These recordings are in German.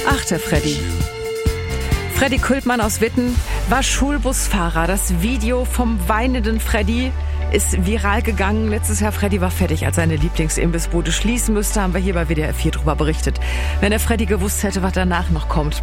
Ach, der Freddy. Freddy Kültmann aus Witten war Schulbusfahrer. Das Video vom weinenden Freddy ist viral gegangen. Letztes Jahr Freddy war fertig, als seine Lieblingsimbissbude schließen müsste, haben wir hier bei WDR 4 drüber berichtet. Wenn der Freddy gewusst hätte, was danach noch kommt.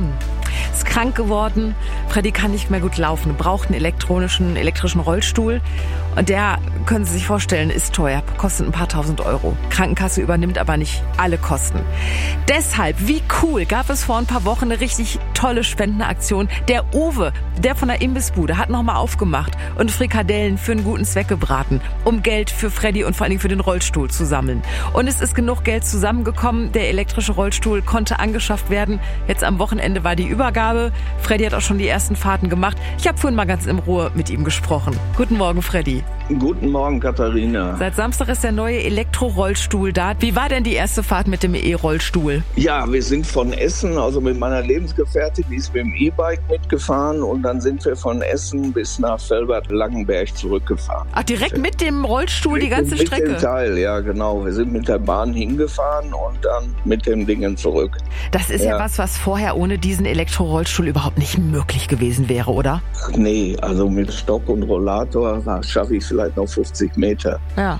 Ist krank geworden. Freddy kann nicht mehr gut laufen, braucht einen elektrischen Rollstuhl. Und der, können Sie sich vorstellen, ist teuer, kostet ein paar tausend Euro. Krankenkasse übernimmt aber nicht alle Kosten. Deshalb, wie cool, gab es vor ein paar Wochen eine richtig tolle Spendenaktion. Der Uwe, der von der Imbissbude, hat nochmal aufgemacht und Frikadellen für einen guten Zweck gebraten, um Geld für Freddy und vor allen Dingen für den Rollstuhl zu sammeln. Und es ist genug Geld zusammengekommen. Der elektrische Rollstuhl konnte angeschafft werden. Jetzt am Wochenende war die Übergabe. Freddy hat auch schon die ersten Fahrten gemacht. Ich habe vorhin mal ganz in Ruhe mit ihm gesprochen. Guten Morgen, Freddy. Guten Morgen, Katharina. Seit Samstag ist der neue Elektro-Rollstuhl da. Wie war denn die erste Fahrt mit dem E-Rollstuhl? Ja, wir sind von Essen, also mit meiner Lebensgefährtin, die ist mit dem E-Bike mitgefahren und dann sind wir von Essen bis nach Velbert-Langenberg zurückgefahren. Ach, direkt mit dem Rollstuhl die ganze Strecke? Mit dem Teil, ja genau. Wir sind mit der Bahn hingefahren und dann mit dem Dingen zurück. Das ist ja was vorher ohne diesen Elektro-Rollstuhl überhaupt nicht möglich gewesen wäre, oder? Nee, also mit Stock und Rollator schaffe ich vielleicht noch 50 Meter. Ja.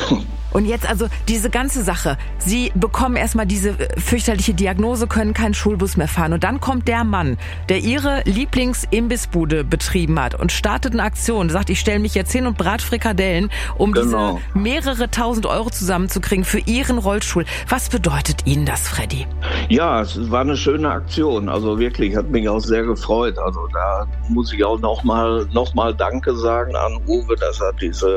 Und jetzt also diese ganze Sache. Sie bekommen erstmal diese fürchterliche Diagnose, können keinen Schulbus mehr fahren. Und dann kommt der Mann, der ihre Lieblingsimbissbude betrieben hat und startet eine Aktion. Sagt, ich stelle mich jetzt hin und brat Frikadellen, um diese mehrere tausend Euro zusammenzukriegen für ihren Rollstuhl. Was bedeutet Ihnen das, Freddy? Ja, es war eine schöne Aktion. Also wirklich, hat mich auch sehr gefreut. Also da muss ich auch noch mal Danke sagen an Uwe, dass er diese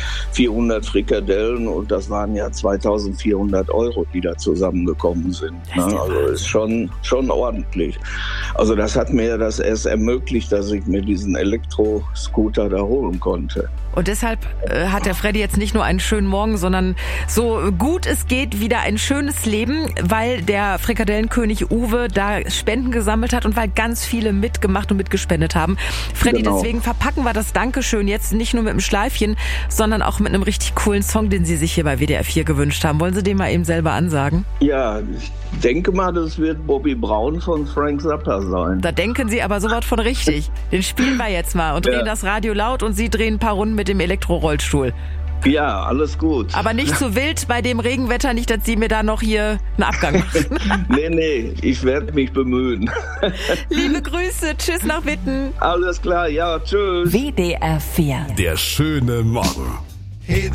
400 Frikadellen und das waren ja 2.400 Euro, die da zusammengekommen sind. Also ist schon ordentlich. Also das hat mir das erst ermöglicht, dass ich mir diesen Elektroscooter da holen konnte. Und deshalb hat der Freddy jetzt nicht nur einen schönen Morgen, sondern so gut es geht wieder ein schönes Leben, weil der Frikadellenkönig Uwe da Spenden gesammelt hat und weil ganz viele mitgemacht und mitgespendet haben. Freddy, deswegen verpacken wir das Dankeschön jetzt nicht nur mit einem Schleifchen, sondern auch mit einem richtig coolen Song, den Sie sich hier bei WDR 4 gewünscht haben. Wollen Sie den mal eben selber ansagen? Ja, ich denke mal, das wird Bobby Brown von Frank Zappa sein. Da denken Sie aber sowas von richtig. Den spielen wir jetzt mal und drehen das Radio laut und Sie drehen ein paar Runden mit dem Elektro-Rollstuhl. Ja, alles gut. Aber nicht zu wild bei dem Regenwetter, nicht, dass Sie mir da noch hier einen Abgang machen. Nee, ich werde mich bemühen. Liebe Grüße, tschüss nach Witten. Alles klar, ja, tschüss. WDR 4. Der schöne Morgen. Hey